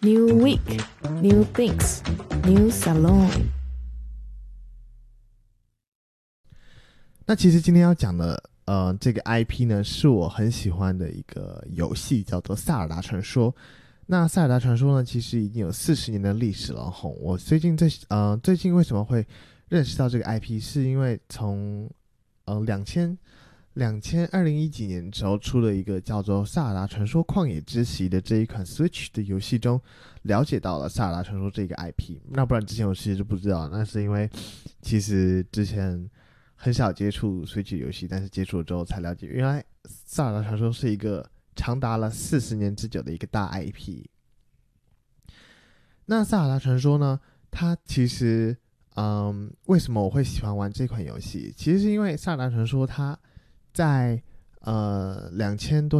New week, new things, new salon。 那其实今天要讲的这个 IP 呢，是我很喜欢的一个游戏，叫做《塞尔达传说》。那《塞尔达传说》呢，其实已经有40年的历史了吼。我最近为什么会认识到这个 IP，是因为从2010几年之后出了一个叫做《塞尔达传说：旷野之息》的这一款 Switch 的游戏中，了解到了塞尔达传说这个 IP。那不然之前我其实就不知道，那是因为其实之前很少接触 Switch 游戏，但是接触了之后才了解，原来塞尔达传说是一个长达了40年之久的一个大 IP。那塞尔达传说呢，它其实为什么我会喜欢玩这款游戏？其实是因为塞尔达传说它在2000多